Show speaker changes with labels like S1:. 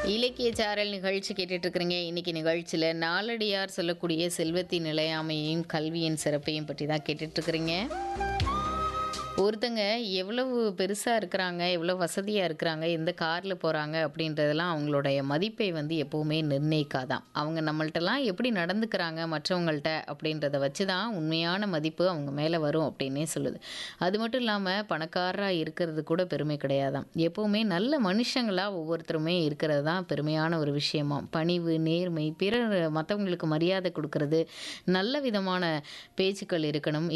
S1: இலக்கிய சாரல் நிகழ்ச்சி கேட்டுட்டு இருக்கிறீங்க. இன்னைக்கு நிகழ்ச்சியில் நாலடியார் சொல்லக்கூடிய செல்வத்தின் நிலையாமையையும் கல்வியின் சிறப்பையும் பற்றி தான் கேட்டுட்டு இருக்கிறீங்க. ஒருத்தங்க எவ்வளவு பெருசாக இருக்கிறாங்க, எவ்வளோ வசதியாக இருக்கிறாங்க, எந்த காரில் போகிறாங்க அப்படின்றதெல்லாம் அவங்களுடைய மதிப்பை வந்து எப்போவுமே நிர்ணயிக்காதான். அவங்க நம்மள்ட்டலாம் எப்படி நடந்துக்கிறாங்க மற்றவங்கள்ட்ட அப்படின்றத வச்சு தான் உண்மையான மதிப்பு அவங்க மேலே வரும் அப்படின்னே சொல்லுது. அது மட்டும் இல்லாமல் பணக்காரராக இருக்கிறது கூட பெருமை கிடையாதாம். எப்போவுமே நல்ல மனுஷங்களாக ஒவ்வொருத்தருமே இருக்கிறது தான் பெருமையான ஒரு விஷயமாம். பணிவு, நேர்மை, பிறர் மற்றவங்களுக்கு மரியாதை கொடுக்கறது, நல்ல விதமான பேச்சுக்கள் இருக்கணும்.